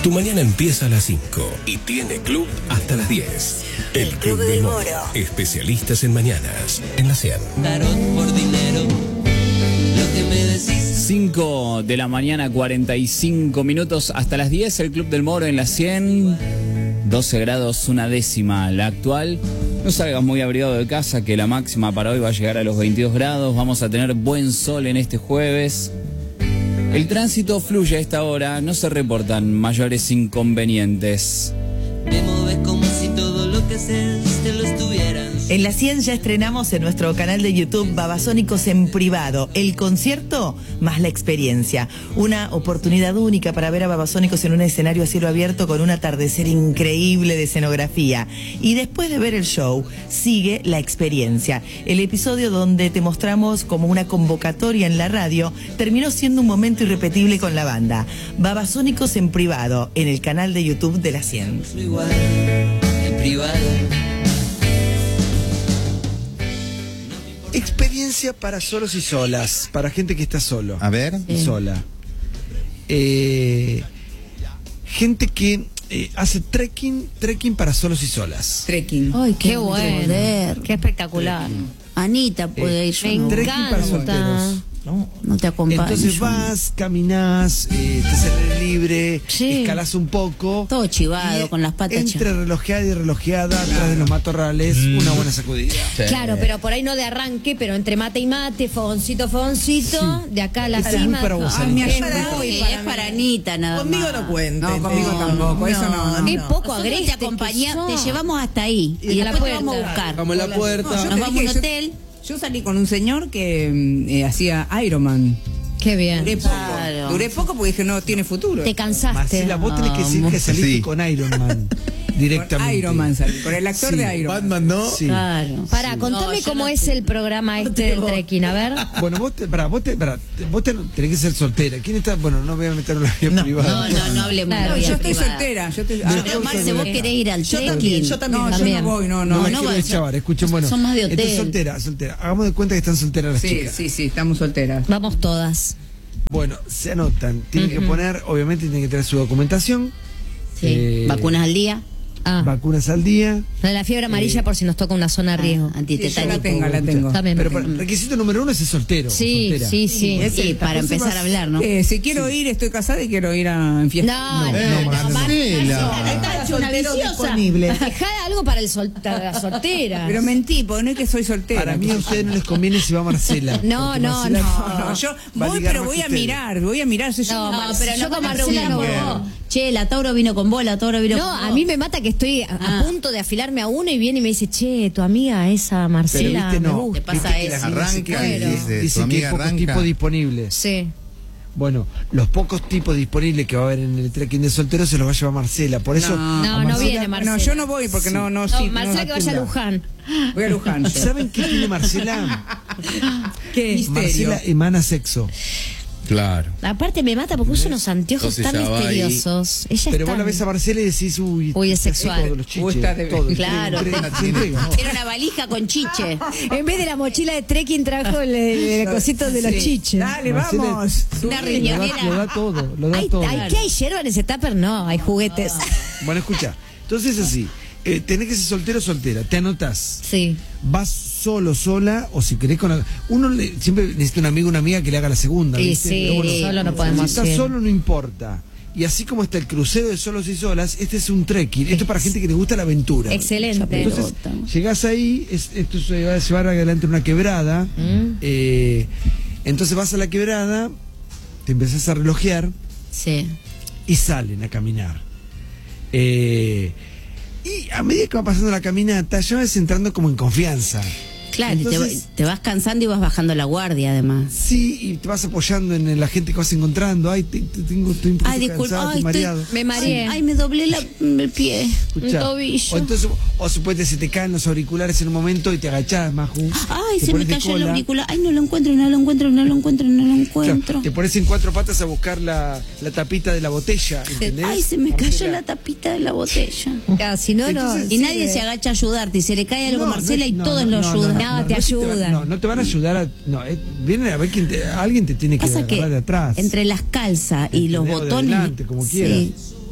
Tu mañana empieza a las 5 y tiene club hasta las 10. El Club del Moro. Especialistas en mañanas, en la 100. Tarot por dinero, lo que me decís. 5 de la mañana, 45 minutos hasta las 10. El Club del Moro en la 100. 12 grados, una décima la actual. No salgas muy abrigado de casa, que la máxima para hoy va a llegar a los 22 grados. Vamos a tener buen sol en este jueves. El tránsito fluye a esta hora, no se reportan mayores inconvenientes. Me mueves como si todo lo que haces te lo estuvieras. En la 100 ya estrenamos en nuestro canal de YouTube Babasónicos en privado, el concierto más la experiencia. Una oportunidad única para ver a Babasónicos en un escenario a cielo abierto con un atardecer increíble de escenografía. Y después de ver el show, sigue la experiencia. El episodio donde te mostramos como una convocatoria en la radio terminó siendo un momento irrepetible con la banda. Babasónicos en privado, en el canal de YouTube de la 100. Igual, en privado. Experiencia para solos y solas, para gente que está solo. A ver. Y sola. Gente que hace trekking para solos y solas. Trekking. Ay, qué bueno. Qué espectacular. Anita puede ir. me Trekking para encanta. solteros. No te acompaño. Entonces vas, caminás, estás al aire libre, Sí. escalás un poco. Todo chivado, y con las patas entre relojeada y relojeada, atrás de los matorrales, una buena sacudida. Claro, pero por ahí no de arranque, pero entre mate y mate, fogoncito, de acá a la Esta es cima. muy para vos, Ay, Anita. me Es ayuda. muy Es para para mí. Anita nada Conmigo más. no cuenten. No, conmigo tampoco. Eso no. Qué poco Nosotros agreste te acompañamos, que te sos. llevamos hasta ahí. Y a la después te puerta. vamos a buscar. Vamos a la puerta. No, Yo nos vamos a un hotel. Yo salí con un señor que hacía Ironman. Qué bien. Duré poco. Claro. Duré poco porque dije, no tiene futuro. Te cansaste. Marcela, vos tenés que decir que saliste Sí. con Iron Man. Directamente. Con Iron Man salí, con el actor Sí. de Iron Man. Batman no. Sí. Claro. Pará, contame No, yo cómo no es sé. el programa este del trekking, a ver. Bueno, vos tenés que ser soltera. ¿Quién está? Bueno, no voy a meter en la vida privada. No hablemos Claro, de Yo vida estoy privada. soltera. Pero Marce, vos querés ir al trekking. Yo también. No, yo También. no voy, no. No, No, la no, quiero va a ser- deschavar, escuchen, bueno. son más de hotel. Entonces, soltera. Hagamos de cuenta que están solteras las Sí, chicas. sí, estamos solteras. Vamos todas. Bueno, se anotan. Tienen que poner, obviamente, tienen que tener su documentación. Sí. Vacunas al día. Vacunas al día. La fiebre amarilla por si nos toca una zona a riesgo. Sí, yo Antitetánico. la tengo. También. Pero requisito número 1 es ser soltero. Sí, soltera. sí. Sí, para empezar a hablar, ¿no? Si quiero ir, estoy casada y quiero ir en fiesta. Marcela. Está una soltero viciosa. disponible. Dejá algo para la soltera. Pero mentí, porque no es que soy soltera. Para mí a ustedes no les conviene si va Marcela. No, porque no, Marcela No, yo va a voy, ligar pero más voy que a ustedes. mirar. Soy yo. No, pero yo no con con Marcela Marcela no. Che, la Tauro vino con vos, la Tauro vino No, con vos. a mí me mata que estoy a punto de afilarme a uno y viene y me dice, che, tu amiga esa Pero Marcela viste, me no. gusta. Te pasa Viste que eso. las minas se Arranca quejan. y dice, Dice tu que hay amiga pocos arranca. tipos disponibles. Sí. Bueno, los pocos tipos disponibles que va a haber en el trekking de solteros se los va a llevar Marcela. Por eso. No, a no Marcela- viene Marcela. No, yo no voy porque no. No, sí, Marcela que vaya a Luján. Voy a Luján. yo. ¿Saben qué tiene Marcela? ¿Qué misterio? Marcela emana sexo. Claro. Aparte me mata porque usa unos anteojos Entonces tan ya va ahí. misteriosos. Ella Pero está... vos la ves a Marcela y decís, uy, Uy, es está sexual. todo, los chiches, Uy, está de- todo. Claro. Se entrega. Era una valija con chiche. En vez de la mochila de trekking trajo el cosito de los Sí. chiches. Dale, Marcela- vamos. Una Lo riñonera. da todo, lo da Ay, todo. ¿qué hay hierba en ese tupper? No, hay juguetes. Bueno, escucha. Entonces así, tenés que ser soltero o soltera, te anotás. Sí. Vas solo, sola, o si querés con siempre necesita un amigo o una amiga que le haga la segunda. Sí, ¿viste? sí, Pero solo no podemos Si estás ir. solo no importa. Y así como está el crucero de solos y solas, este es un trekking. Esto es para gente que le gusta la aventura. Excelente. Entonces, llegás ahí, esto se va a llevar adelante una quebrada. Entonces vas a la quebrada, te empezás a relojear Sí. y salen a caminar. Y a medida que va pasando la caminata, ya vas entrando como en confianza. Claro, y Entonces- te vas cansando y vas bajando la guardia, además. Sí, y te vas apoyando en la gente que vas encontrando. Ay, estoy un poquito Ay, disculpa, cansado, ay, estoy mareado. Me mareé. Ay, me doblé el pie. Escuchá. un tobillo. O entonces, o suponete se te caen los auriculares en un momento y te agachás, Maju. Ay, Te se me pones de cayó el cola. auricular. Ay, no lo encuentro. Claro, te pones en cuatro patas a buscar la tapita de la botella, ¿entendés? Ay, se me cayó Marcela. la tapita de la botella. Claro, si no, Entonces- Y nadie se agacha a ayudarte. Y se le cae algo a No, Marcela y no, todos no, lo no, ayudan. No, te ayudan. No te van a ayudar vienen a ver alguien te tiene que Pasa que agarrar de atrás. entre las calzas y los ¿Entendés? O de botones. adelante, como quieras.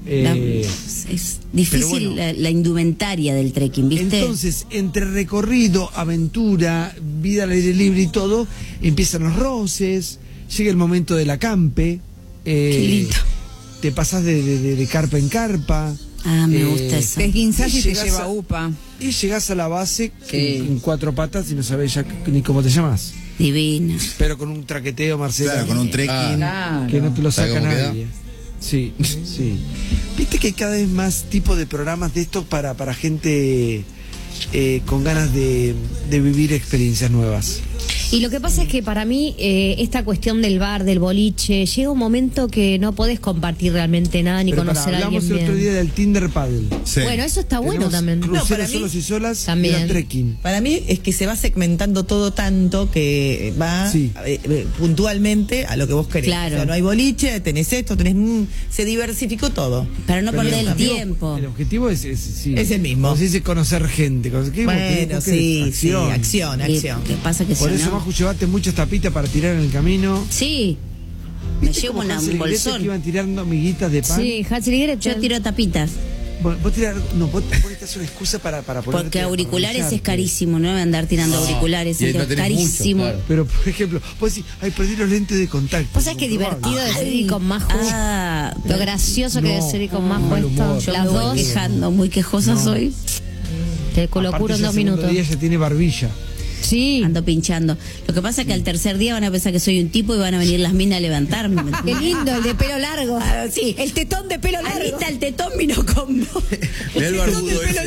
Es difícil bueno. la indumentaria del trekking, ¿viste? Entonces, entre recorrido, aventura, vida al aire libre y todo, empiezan los roces, llega el momento del acampe. Qué lindo. Te pasás de carpa en carpa. Me gusta eso. Te esguinzás y te llegás lleva a- upa. Y llegás a la base Sí. en 4 patas y no sabés ya ni cómo te llamas. Divina. Pero con un traqueteo, Marcela. Claro, con un trekking. Claro. Que no te lo ¿Sabe saca cómo queda? nadie. Sí, sí. Viste que hay cada vez más tipos de programas de estos para gente con ganas de vivir experiencias nuevas. Y lo que pasa es que para mí esta cuestión del bar, del boliche, llega un momento que no podés compartir realmente nada ni Pero conocer a hablamos alguien el otro bien. día del Tinder Paddle. Sí. Bueno, eso está bueno Tenemos también. Cruceros No, para mí solos y solas también. y la trekking. Para mí es que se va segmentando todo tanto que va Sí. puntualmente a lo que vos querés. Claro. O sea, no hay boliche, tenés esto, se diversificó todo. Para no Pero perder el objetivo- tiempo. El objetivo es sí. Es el mismo. Como se dice conocer gente. ¿Qué Bueno, vos querés? sí, sí, Acción. acción, ¿Qué acción. pasa que Por si eso, no? Maju, llevate muchas tapitas para tirar en el camino. Sí. Me ¿Viste llevo cómo Hansel un y Gretel bolsón. que iban tirando amiguitas de pan? Sí, Hansel y Gretel. Yo tiro tapitas. Vos necesitas una excusa para ponerte Porque a auriculares es aprovecharte. carísimo, ¿no? Andar tirando auriculares, y ahí es no tenés carísimo. mucho, claro. Pero, por ejemplo, vos decís, ay, perdí los lentes de contacto. ¿Vos sabés qué divertido de ser ir con Majo? Ah, Lo gracioso que No, debe ser ir con Majo mal humor. esto. yo Las me voy dos. quejando, muy quejosa soy. Te culo Aparte, puro en ya 2 el segundo minutos. día ya tiene barbilla. Sí. Ando pinchando. Lo que pasa es que al tercer día van a pensar que soy un tipo y van a venir las minas a levantarme. ¿me Qué entendés? lindo, el de pelo largo. Ah, sí. El tetón de pelo largo. Anita, el tetón vino con vos. Mirá el barbudo ese.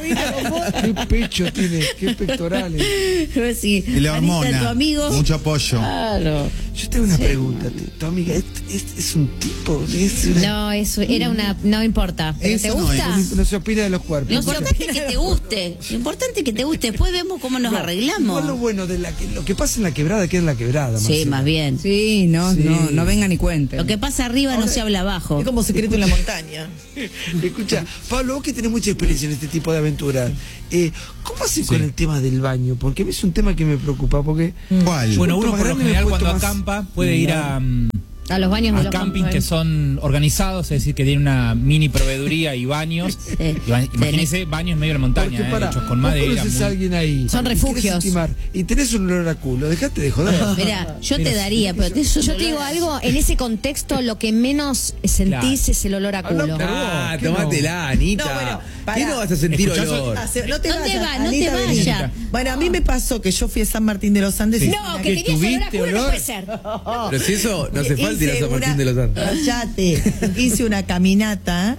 Qué pecho tiene, qué pectorales. Sí. Y la Anita, hormona. tu amigo. Mucho apoyo. Claro. Yo tengo una pregunta. ¿Tu amiga es un tipo? ¿Es una- No, eso era una. No importa. ¿Te Eso no gusta? No se opina de los cuerpos. Lo importante es que te guste. Lo importante es que te guste. Después vemos cómo nos arreglamos. Igual lo bueno de lo que pasa en la quebrada queda en la quebrada. Sí, Marcela. más bien. Sí, no, Sí. no venga ni cuente. Lo que pasa arriba no se habla abajo. Es como secreto en la montaña. Escucha, Pablo, vos que tenés mucha experiencia en este tipo de aventuras, ¿cómo haces con el tema del baño? Porque a mí es un tema que me preocupa, porque... ¿Cuál? Bueno, Cuanto uno más por lo grande me general he puesto cuando más- acampa puede ir A los baños de a los camping campos, que son organizados, es decir, que tienen una mini proveeduría y baños. Imagínense baños en medio de la montaña, Porque pará, hechos con vos madera. conoces a alguien ahí. Son y querés refugios. intimar, y tenés un olor a culo, dejate de joder. Mira, yo te daría, pero Yo te digo algo, en ese contexto lo que menos sentís Claro. es el olor a culo. Ah, ¿qué no? tomátela, Anita. No, bueno, pará. ¿Qué no vas a sentir Escuchá, olor? No te ¿Dónde vayas, va? No te Anita, vení. vayas. Bueno, a mí me pasó que yo fui a San Martín de los Andes. y No, hice que una- tenías olor a tuviste culo no olor. puede ser. Pero si eso no hace falta ir a Hice San Martín una- de los Andes. Cállate. Hice una caminata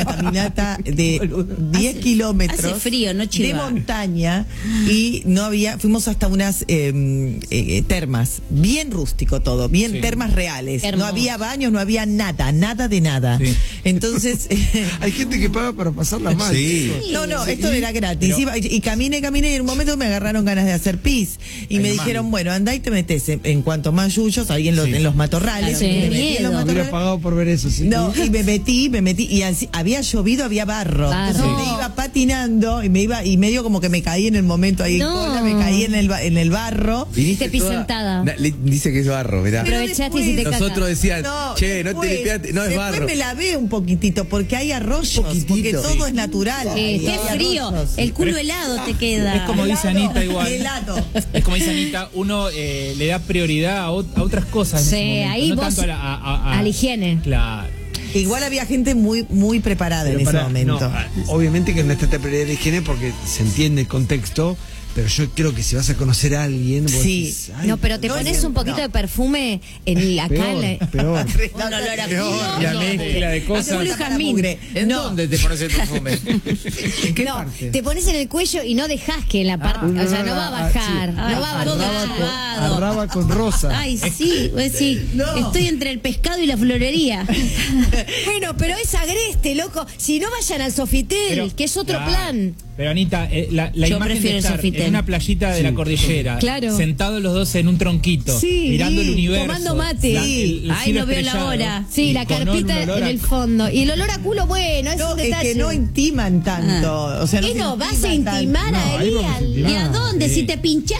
de 10 kilómetros. hace frío, no de chiva. montaña y fuimos hasta unas termas, bien rústico todo, bien Sí. termas reales. Hermoso. No había baños, no había nada de nada. Sí. Entonces, Hay gente que paga para pasarla mal. Sí. no, esto era gratis. Y caminé y en un momento me agarraron ganas de hacer pis. Y me dijeron, bueno, andá y te metes en cuanto más yuyos, ahí en los matorrales. Claro, me qué metí en los miedo. matorrales. Hubiera pagado por ver eso, sí. No, y me metí, y así, había llovido, había barro. Barro. Entonces Sí. me iba patinando y medio como que me caí en el momento ahí No. en cola, me caí en el barro. Te pis sentada. Dice que es barro, mirá. Pero Aprovechaste y después- hiciste caca. Nosotros decían, che, no después- te limpiaste, no es después barro. me lavé un poquitito porque hay arroyos, Poquitito. porque todo Sí. es natural. Sí, Hay Qué frío. arroyos. El culo helado te queda. Es como dice Anita igual. Helado. Es como dice Anita, uno le da prioridad a otras cosas. en Sí, ese momento, ahí no vos tanto a la higiene. Claro. Igual había gente muy preparada en Pero ese pará, momento. no, obviamente que no está esta prioridad de higiene porque se entiende el contexto, pero yo creo que si vas a conocer a alguien, vos Sí. decís, ay, No, pero te No, pones es- un poquito no. de perfume en la peor, cara. peor. Un olor a culo. La mezcla de cosas. Culo y jazmín. ¿En ¿Dónde te pones el perfume? ¿En qué No, parte? te pones en el cuello y no dejas que en la parte, o sea, no va a bajar, sí. no va a Todo bajar. lavado. Arraba con rosa. Ay, sí, pues sí. No. Estoy entre el pescado y la florería. Bueno, pero es agreste, loco. Si no vayan al Sofitel, Pero- que es otro claro. plan. Pero Anita, la Yo imagen prefiero de el estar Sofitel. en una playita de la cordillera, Claro. sentados los dos en un tronquito, Sí, mirando el sí, universo, tomando mate. el Ay, cielo no veo la estrellado, hora. Sí, y la con carpita un olor en a- el fondo. Y el olor a culo, bueno, es No, un es detalle. que no intiman tanto. O sea, no ¿Qué se no? Vas a intiman intimar tanto. No, ahí ahí vamos a al... intimar. ¿Y a dónde? Sí. Si te pinchás todo.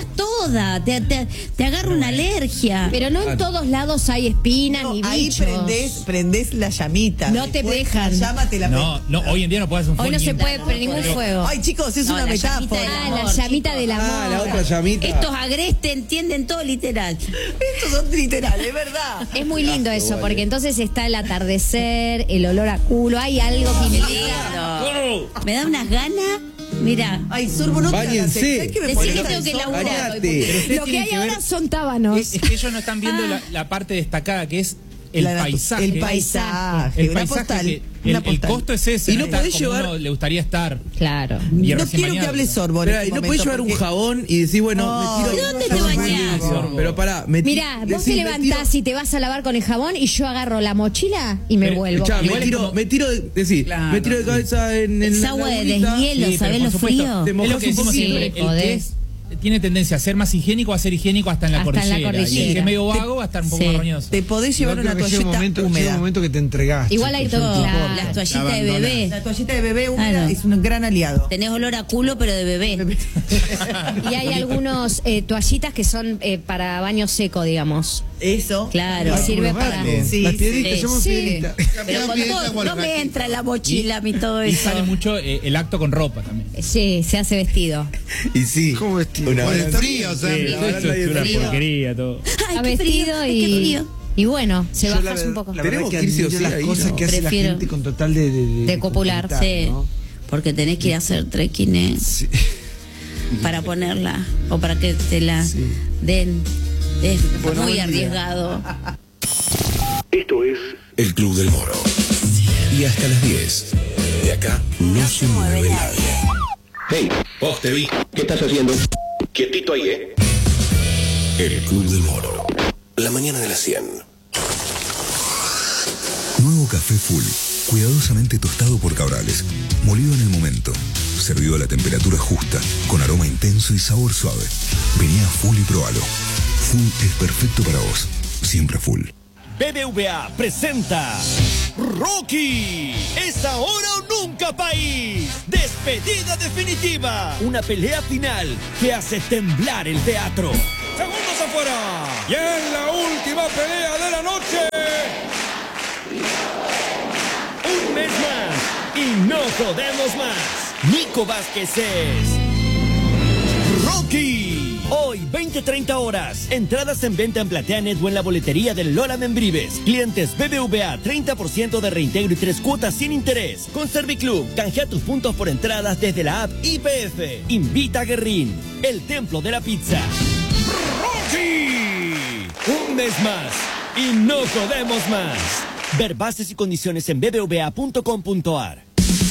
joda, te agarra una alergia. Pero no en todos lados hay espinas ni ahí bichos. prendés la llamita. No te Después dejan. La llama te la No, hoy en día no puedes hacer un Hoy no fuego se ni- puede prender ningún fuego. Ay, chicos, es No, una la llamita metáfora. del Ah, amor, la llamita chicos. del amor. Ah, la otra llamita. Estos agrestes entienden todo literal. Estos son literales, ¿verdad? Es muy lindo eso, porque entonces está el atardecer, el olor a culo, hay algo que me Lindo. Me da unas ganas. Mira. Ay, Sorbo, no te hagas Báñense. ¿sabes qué me Decí pone que tan tengo que sorbo? laburar hoy, Bañate. Pero ustedes Lo que tienen hay que ver- ahora son tábanos. Es que ellos no están viendo la parte destacada, que es el La natu- paisaje. El paisaje. El una paisaje postal. que Una el postal. costo es ese. Y no estar podés como llevar- uno le gustaría estar. Claro. Y No recién quiero que bañado. hable Sorbo en Pero, este no momento, podés llevar un porque- jabón y decir, bueno, No, me tiro. ¿y dónde te bañás? Pero pará, Mirá, vos te levantás y te vas a lavar con el jabón y yo agarro la mochila y me Pero, vuelvo. Escuchá, Igual es me tiro Claro, me tiro de cabeza en Es la agua de agüita. deshielo, Sí, ¿sabés pero lo por supuesto, frío? Te Es lo mojás que un decimos poquito. siempre. El que Podés. tiene tendencia a ser más higiénico, a ser higiénico hasta en la Hasta en la cordillera. Y el que cordillera. es medio vago va a estar un poco Sí. más roñoso. Te podés llevar una Llega toallita un húmeda. momento que te entregás. Igual hay chicos, todo. son tipo- Claro. Las toallitas de bebé. La toallita de bebé húmeda Claro. es un gran aliado. Tenés olor a culo, pero de bebé. Y hay algunos toallitas que son para baño seco, digamos. Eso. Claro. Que sirve para. Sí, Las sí. piedritas, somos Sí. piedritas. Pero con todo, no me entra en la mochila a mí todo Y eso. sale mucho el acto con ropa también. Sí, se hace vestido. Y sí. ¿Cómo vestido? Con el frío Sí, también. eso es una porquería todo. Ay, Está qué frío, vestido ay, qué frío. y bueno, se Yo bajas un poco. La verdad Tenemos que que ir sí o admiro sí las ahí, cosas ¿no? que hace Prefiero- la gente con total de copular, conquistar, Sí, ¿no? porque tenés que ir a hacer trekking, ¿eh? Sí. Para ponerla o para que te la den. Es Bueno, muy buen día. arriesgado. Esto es El Club del Moro. Y hasta las 10. De acá no se mueve nadie. Hey, vos te vi. ¿Qué estás haciendo? Quietito ahí, El Club del Moro. La mañana de las 100. Nuevo café full, cuidadosamente tostado por Cabrales, molido en el momento, servido a la temperatura justa, con aroma intenso y sabor suave. Vení a Full y probalo. Full es perfecto para vos, siempre full. BBVA presenta Rocky, es ahora o nunca país, despedida definitiva, una pelea final que hace temblar el teatro. Segundos afuera, y en la última pelea de la noche, un mes más y no jodemos más. Nico Vázquez es Rocky. Hoy, 20-30 horas. Entradas en venta en PlateaNet o en la boletería del Lola Membrives. Clientes BBVA, 30% de reintegro y 3 cuotas sin interés. Con Serviclub, canjea tus puntos por entradas desde la app IPF. Invita a Guerrín, el templo de la pizza. ¡Rocky! Un mes más y no jodemos más. Ver bases y condiciones en bbva.com.ar.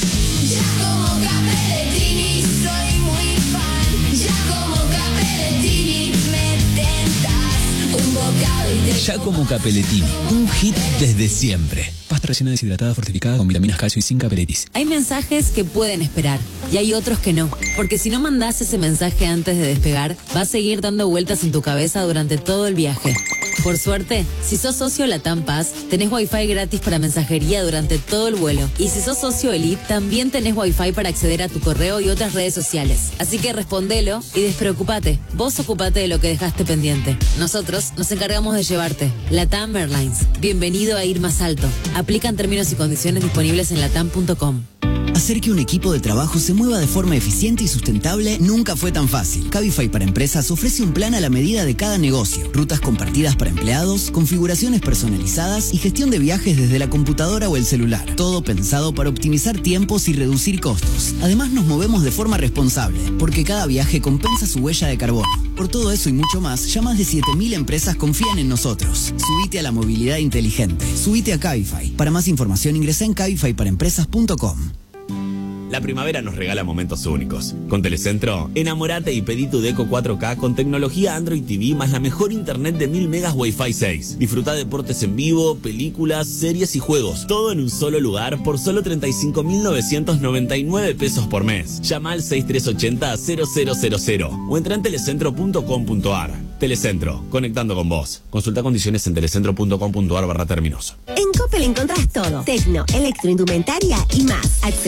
Soy muy fan, ya como Capellettini me tentas un bocado y te Giacomo Capellettini, un hit desde siempre. Pasta rellena deshidratada fortificada con vitaminas, calcio y sin capelletis. Hay mensajes que pueden esperar y hay otros que no. Porque si no mandás ese mensaje antes de despegar, va a seguir dando vueltas en tu cabeza durante todo el viaje. Por suerte, si sos socio Latam Paz, tenés Wi-Fi gratis para mensajería durante todo el vuelo. Y si sos socio Elite, también tenés Wi-Fi para acceder a tu correo y otras redes sociales. Así que respondelo y despreocupate. Vos ocupate de lo que dejaste pendiente. Nosotros nos encargamos de llevarte. Latam Airlines. Bienvenido a ir más alto. Aplican términos y condiciones disponibles en latam.com. Hacer que un equipo de trabajo se mueva de forma eficiente y sustentable nunca fue tan fácil. Cabify para Empresas ofrece un plan a la medida de cada negocio. Rutas compartidas para empleados, configuraciones personalizadas y gestión de viajes desde la computadora o el celular. Todo pensado para optimizar tiempos y reducir costos. Además nos movemos de forma responsable, porque cada viaje compensa su huella de carbono. Por todo eso y mucho más, ya más de 7.000 empresas confían en nosotros. Subite a la movilidad inteligente. Subite a Cabify. Para más información ingresa en cabifyparaempresas.com. La primavera nos regala momentos únicos. Con Telecentro, enamorate y pedí tu Deco 4K con tecnología Android TV más la mejor internet de 1000 megas Wi-Fi 6. Disfruta deportes en vivo, películas, series y juegos. Todo en un solo lugar por solo 35.999 pesos por mes. Llama al 6380-0000 o entra en telecentro.com.ar. Telecentro, conectando con vos. Consulta condiciones en telecentro.com.ar/términos. En Coppel encontrás todo: tecno, electroindumentaria y más.